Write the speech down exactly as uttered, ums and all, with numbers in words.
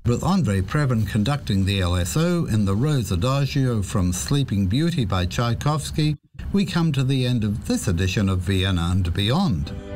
With Andrei Previn conducting the L S O in the Rose Adagio from Sleeping Beauty by Tchaikovsky, we come to the end of this edition of Vienna and Beyond.